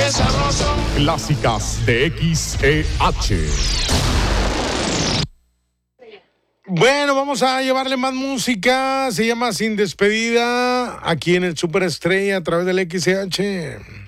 qué sabroso. Clásicas de XEH. Bueno, vamos a llevarle más música. Se llama Sin Despedida aquí en el Superestrella a través del XEH.